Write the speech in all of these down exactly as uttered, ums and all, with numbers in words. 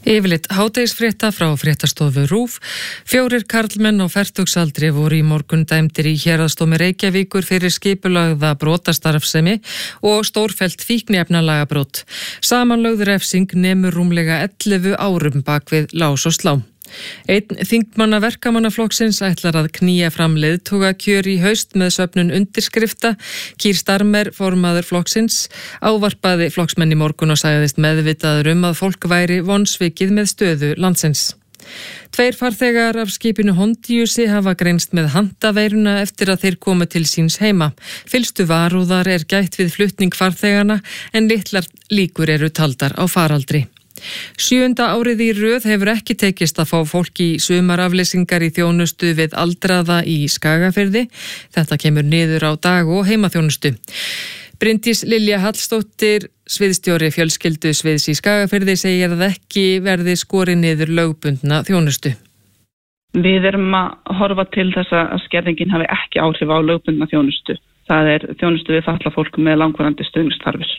Yfirleitt hádegisfrétta frá fréttastofu RÚV. Fjórir karlmenn á fertugsaldri voru í morgun dæmdir í héraðsdómi Reykjavíkur fyrir skipulagða brotastarfsemi og stórfellt fíkniefnalagabrot. Samanlögð refsing nemur rúmlega ellefu árum bak við lás og slá. Einn þingmanna verkamannaflokksins ætlar að knýja fram leiðtogakjör í haust með söfnun undirskrifta. Keir Starmer, formaður flokksins, ávarpaði flokksmenn í morgun og sagðist meðvitaður um að fólk væri vonsvikið með stöðu landsins. Tveir farþegar af skipinu Hondiusi hafa greinst með handaveiruna eftir að þeir komu til síns heima. Fyllstu varúðar er gætt við flutning farþegana en litlar líkur eru taldar á faraldri. Sjöunda árið í röð hefur ekki tekist að fá fólk í sumarafleysingar í þjónustu við aldraða í Skagafirði. Þetta kemur niður á dag- og heimaþjónustu. Bryndís Lilja Hallsdóttir, sviðstjóri fjölskyldu sviðs í Skagafirði, segir að ekki verði skorið niður lögbundna þjónustu. Við erum að horfa til þess að skerðingin hafi ekki áhrif á lögbundna þjónustu. Það er þjónustu við fatlað fólk með langvarandi stuðningsþarfir.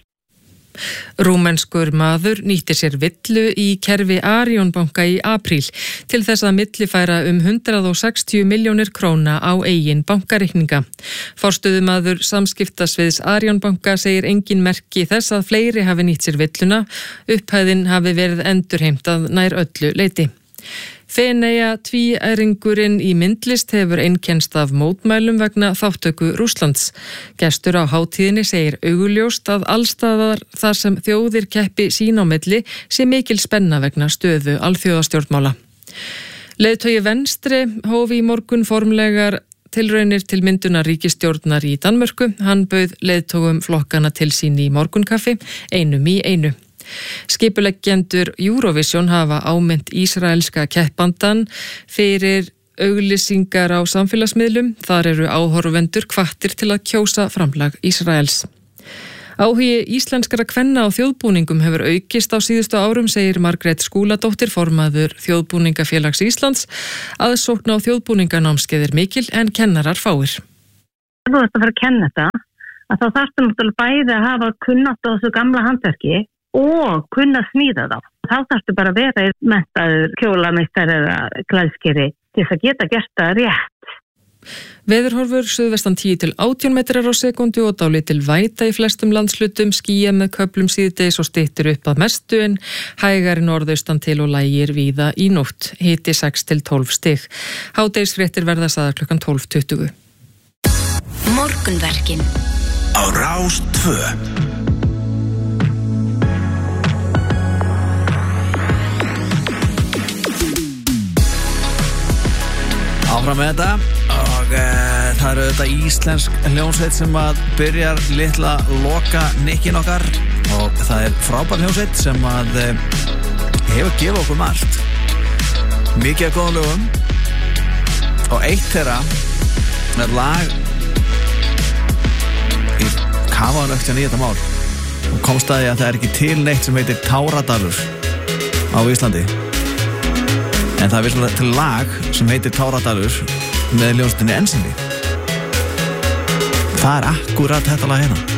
Rúmenskur maður nýtti sér villu í kerfi Arion banka í apríl til þess að millifæra um hundrað og sextíu milljónir króna á eigin bankareikninga. Forstöðumaður samskiptasviðs Arion banka segir engin merki þess að fleiri hafi nýtt sér villuna, upphæðin hafi verið endurheimtað nær öllu leyti. Feneyja tvíæringurinn í myndlist hefur einkennst af mótmælum vegna þáttöku Rússlands. Gestur á hátíðinni segir auguljóst að allstaðar þar sem þjóðir keppi sín á milli sé mikil spenna vegna stöðu alþjóðastjórnmála. Leiðtogi Venstre hóf í morgun formlegar tilraunir til myndunar ríkisstjórnar í Danmörku. Hann bauð leiðtogum flokkana til sín í morgunkaffi, einum í einu. Skipuleggjendur Eurovision hafa áminnt ísraelska keppandan fyrir auglýsingar á samfélagsmiðlum. Þar eru áhorfendur hvattir til að kjósa framlag Ísraels. Áhugi íslenskra kvenna á þjóðbúningum hefur aukist á síðustu árum, segir Margrét Skúladóttir, formaður Þjóðbúningafélags Íslands. Aðsókn á þjóðbúninganámskeið er mikil en kennarar fáir. Ef þú ert að fara að kenna þetta, að þá þarftu náttúrulega bæði að hafa kunnáttu á þessu gamla handverki og kunna smíða þá. Þá þarftu bara að vera menntaður kjólameistari eða klæðskeri til þess að geta gert það rétt. Veðurhorfur suðvestan tíu til átján metrar á sekundu og dálítil væta í flestum landshlutum, skýjað með köflum síðdegis og styttir upp að mestu en hægari norðaustan til og lægir víða í nótt. Hiti sex til tólf stig. Hádegisfréttir verða sagðar klukkan tólf tuttugu. Morgunverkin á Rás tvö. Áfram með þetta og e, það eru þetta íslensk hljómsveit sem að byrjar litla loka nikkin okkar og það er frábær hljómsveit sem að e, hefur gefið okkur margt. Mikið af góðum lögum og eitt þeirra er lag í kafaðanögt í þetta mál og komst að því að það er ekki til neitt sem heitir Táradalur á Íslandi. En það er vissulega til lag sem heitir Táradalur með hljómsveitinni Ensemble. Það er akkúrat þetta lag hérna.